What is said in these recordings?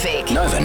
traffic. Nova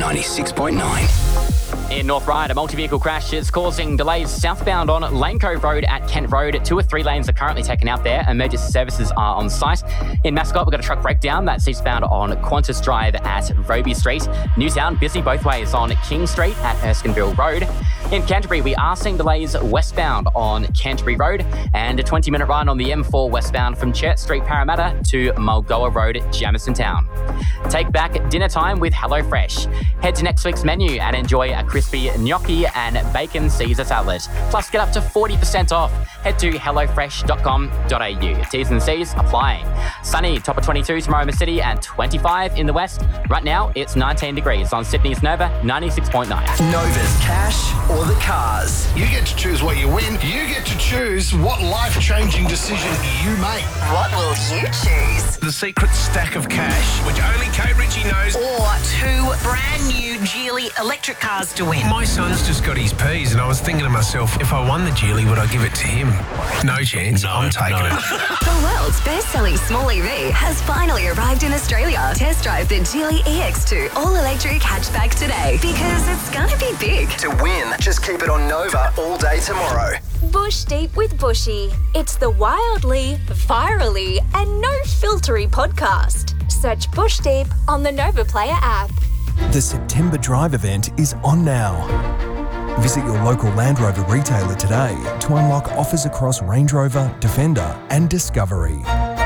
96.9. In North Ryde, a multi-vehicle crash is causing delays southbound on Lane Cove Road at Kent Road. 2 or 3 lanes are currently taken out there. Emergency services are on site. In Mascot, we've got a truck breakdown that's eastbound on Qantas Drive at Roby Street. Newtown, busy both ways on King Street at Erskineville Road. In Canterbury, we are seeing delays westbound on Canterbury Road and a 20-minute ride on the M4 westbound from Church Street, Parramatta to Mulgoa Road, Jamison Town. Take back dinner time with HelloFresh. Head to next week's menu and enjoy a crispy gnocchi and bacon Caesar salad. Plus, get up to 40% off. Head to hellofresh.com.au. T's and C's apply. Sunny, top of 22 tomorrow in the city and 25 in the west. Right now, it's 19 degrees on Sydney's Nova 96.9. Nova's cash or the cars. You get to choose what you win. You get to choose what life-changing decision you make. What will you choose? The secret stack of cash, which only Kate Ritchie knows. Or 2 brand new Geely electric cars to win. My son's just got his P's, and I was thinking to myself, if I won the Geely, would I give it to him? No chance. I'm taking it. The world's best-selling small EV has finally arrived in Australia. Test drive the Geely EX2 all-electric hatchback today because it's gonna be big. To win, just keep it on Nova all day tomorrow. Bush Deep with Bushy. It's the wildly, virally, and no-filtery podcast. Search Bush Deep on the Nova Player app. The September Drive event is on now. Visit your local Land Rover retailer today to unlock offers across Range Rover, Defender and Discovery.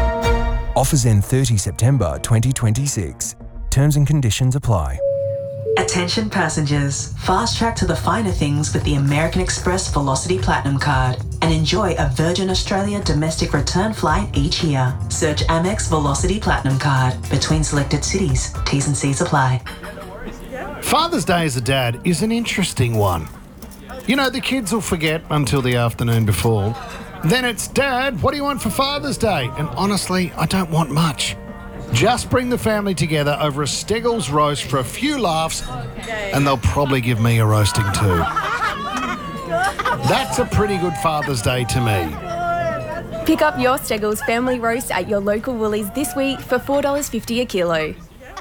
Offers end 30 September 2026. Terms and conditions apply. Attention passengers, fast track to the finer things with the American Express Velocity Platinum Card and enjoy a Virgin Australia domestic return flight each year. Search Amex Velocity Platinum Card between selected cities. T's and C's apply. Father's Day as a dad is an interesting one. You know, the kids will forget until the afternoon before. Then it's, Dad, what do you want for Father's Day? And honestly, I don't want much. Just bring the family together over a Steggles roast for a few laughs and they'll probably give me a roasting too. That's a pretty good Father's Day to me. Pick up your Steggles family roast at your local Woolies this week for $4.50 a kilo.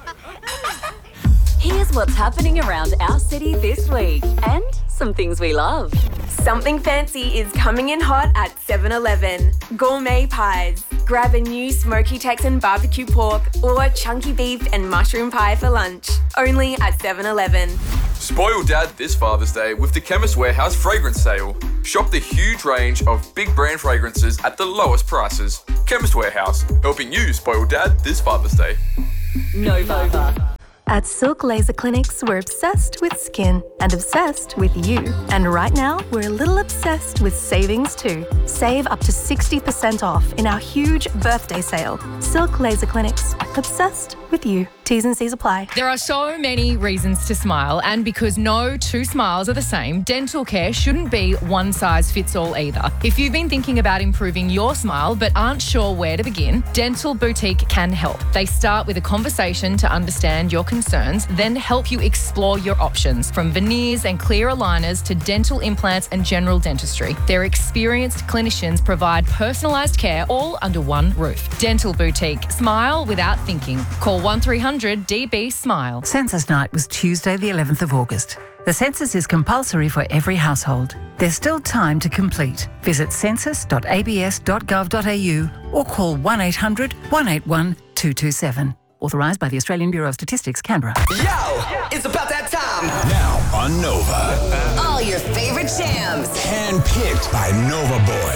Here's what's happening around our city this week and some things we love. Something fancy is coming in hot at 7-Eleven. Gourmet pies. Grab a new smoky Texan barbecue pork or chunky beef and mushroom pie for lunch. Only at 7-Eleven. Spoil Dad this Father's Day with the Chemist Warehouse fragrance sale. Shop the huge range of big brand fragrances at the lowest prices. Chemist Warehouse, helping you spoil Dad this Father's Day. Nova. At Silk Laser Clinics, we're obsessed with skin and obsessed with you. And right now, we're a little obsessed with savings too. Save up to 60% off in our huge birthday sale. Silk Laser Clinics, obsessed with you. T's and C's apply. There are so many reasons to smile, and because no 2 smiles are the same, dental care shouldn't be one size fits all either. If you've been thinking about improving your smile but aren't sure where to begin, Dental Boutique can help. They start with a conversation to understand your concerns, then help you explore your options, from veneers and clear aligners to dental implants and general dentistry. Their experienced clinicians provide personalised care all under one roof. Dental Boutique. Smile without thinking. Call 1300-DB-SMILE. Census night was Tuesday the 11th of August. The census is compulsory for every household. There's still time to complete. Visit census.abs.gov.au or call 1-800-181-227. Authorised by the Australian Bureau of Statistics, Canberra. Yo, it's about that time. Now on Nova. All your favorite jams. Handpicked by Nova Boy.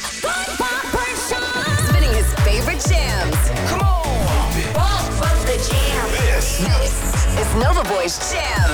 Spinning his favorite jams. Come on. Bump the jam. This is Nova Boy's Jam.